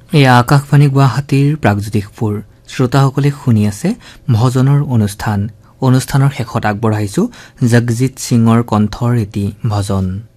এয়া আকাশবাণী গুৱাহাটীৰ প্ৰাগজ্যোতিষপুৰ শ্ৰোতাসকলে শুনি আছে ভজনৰ অনুষ্ঠানৰ শেষত আগবঢ়াইছো জগজিৎ সিঙৰ কণ্ঠৰ এটি ভজন।